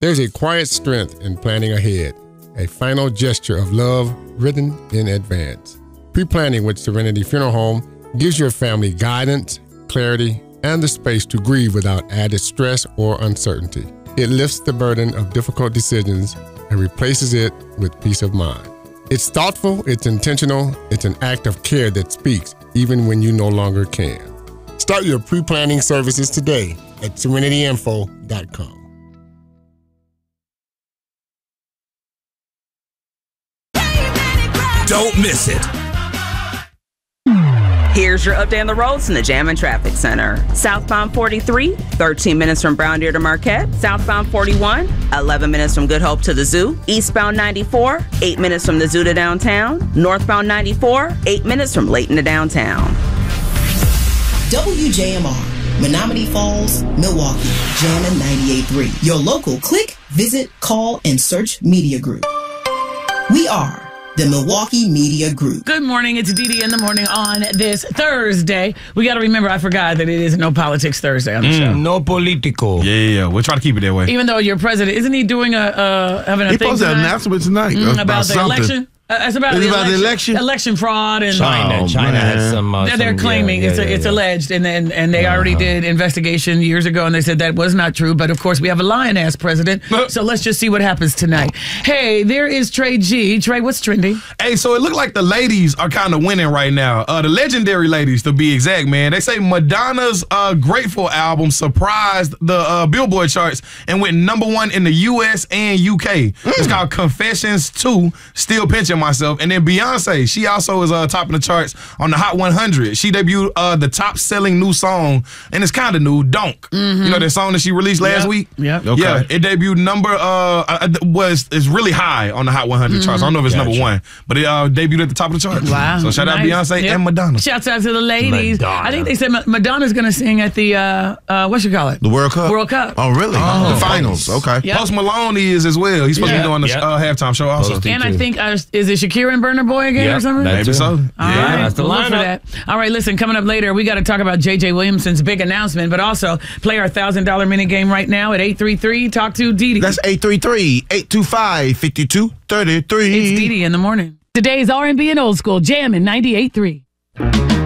There's a quiet strength in planning ahead, a final gesture of love written in advance. Pre-planning with Serenity Funeral Home gives your family guidance, clarity, and the space to grieve without added stress or uncertainty. It lifts the burden of difficult decisions and replaces it with peace of mind. It's thoughtful, it's intentional, it's an act of care that speaks even when you no longer can. Start your pre-planning services today at serenityinfo.com. Don't miss it. Here's your update on the roads from the Jam and Traffic Center. Southbound 43, 13 minutes from Brown Deer to Marquette. Southbound 41, 11 minutes from Good Hope to the Zoo. Eastbound 94, 8 minutes from the Zoo to downtown. Northbound 94, 8 minutes from Layton to downtown. WJMR, Menominee Falls, Milwaukee, Jammin' 98.3. Your local click, visit, call, and search media group. We are the Milwaukee Media Group. Good morning. It's Dee in the morning on this Thursday. We got to remember, I forgot that it is No Politics Thursday on the show. No political. Yeah. We'll try to keep it that way. Even though your president, isn't he doing having a He thing posted an tonight? announcement tonight about the something. election? It's about Is it the about the election? Election fraud and China had some. They're claiming it's alleged, and they already did investigation years ago, and they said that was not true. But of course, we have a lion-ass president, so let's just see what happens tonight. Hey, there is Trey G. Trey, what's trending? Hey, so it looked like the ladies are kind of winning right now. The legendary ladies, to be exact, man. They say Madonna's Grateful album surprised the Billboard charts and went #1 in the U.S. and U.K. It's called Confessions 2, Still Pinching Myself. And then Beyonce, she also is topping the charts on the Hot 100. She debuted the top-selling new song, and it's kind of new, Donk. You know that song that she released last week? Yep. Okay. Yeah, it debuted is really high on the Hot 100 charts. I don't know if it's #1, but it debuted at the top of the charts. Wow. So shout out Beyonce and Madonna. Shouts out to the ladies. I think they said Madonna's going to sing at the, what you call it? The World Cup? World Cup. Oh, really? The finals. Okay. Yep. Post Malone is as well. He's supposed to be doing the halftime show also. And I think, is it Shakira and Burna Boy again or something? Maybe so. All right, that's the we'll look for lineup. that. All right, listen, coming up later, we got to talk about J.J. Williamson's big announcement, but also play our $1,000 mini game right now at 833. Talk to Dee Dee. That's 833-825-5233. It's Dee Dee in the morning. Today's R&B and old school, Jammin' 98.3.